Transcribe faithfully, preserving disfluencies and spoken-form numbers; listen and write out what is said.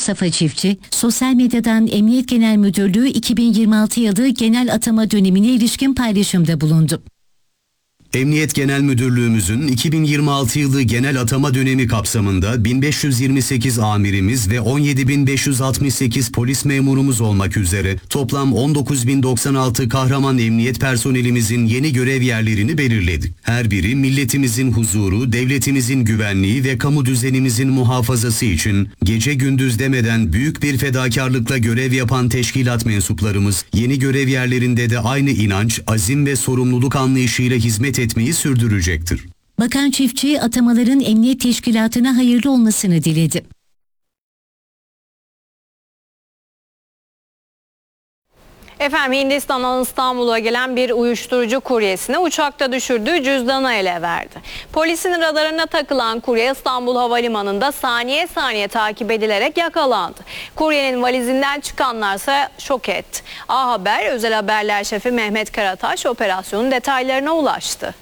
Mustafa Çiftçi, sosyal medyadan Emniyet Genel Müdürlüğü iki bin yirmi altı yılı genel atama dönemine ilişkin paylaşımda bulundu. Emniyet Genel Müdürlüğümüzün iki bin yirmi altı yılı genel atama dönemi kapsamında bin beş yüz yirmi sekiz amirimiz ve on yedi bin beş yüz altmış sekiz polis memurumuz olmak üzere toplam on dokuz bin doksan altı kahraman emniyet personelimizin yeni görev yerlerini belirledik. Her biri milletimizin huzuru, devletimizin güvenliği ve kamu düzenimizin muhafazası için gece gündüz demeden büyük bir fedakarlıkla görev yapan teşkilat mensuplarımız yeni görev yerlerinde de aynı inanç, azim ve sorumluluk anlayışıyla hizmet etmeyi sürdürecektir. Bakan Çiftçi, atamaların emniyet teşkilatına hayırlı olmasını diledi. Efendim, Hindistan'dan İstanbul'a gelen bir uyuşturucu kuryesine uçakta düşürdüğü cüzdanı ele verdi. Polisin radarına takılan kurye İstanbul Havalimanı'nda saniye saniye takip edilerek yakalandı. Kuryenin valizinden çıkanlarsa şok etti. A Haber, Özel Haberler Şefi Mehmet Karataş operasyonun detaylarına ulaştı.